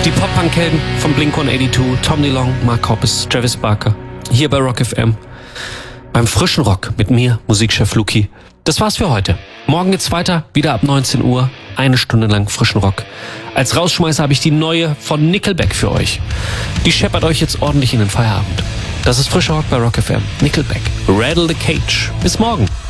Die Pop-Punk-Helden von Blink-182, Tom DeLonge, Mark Hoppus, Travis Barker. Hier bei Rock FM. Beim frischen Rock mit mir, Musikchef Luki. Das war's für heute. Morgen geht's weiter, wieder ab 19 Uhr. 1 Stunde lang frischen Rock. Als Rausschmeißer habe ich die neue von Nickelback für euch. Die scheppert euch jetzt ordentlich in den Feierabend. Das ist frischer Rock bei Rock FM. Nickelback. Rattle the Cage. Bis morgen.